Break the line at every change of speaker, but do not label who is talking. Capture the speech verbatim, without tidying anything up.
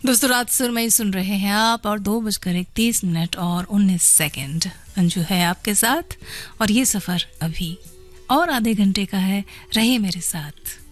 दोस्तों, रात सुरमई सुन रहे हैं आप और दो बजकर इकतीस मिनट और उन्नीस सेकंड। अंजू है आपके साथ और ये सफर अभी और आधे घंटे का है। रहिए मेरे साथ।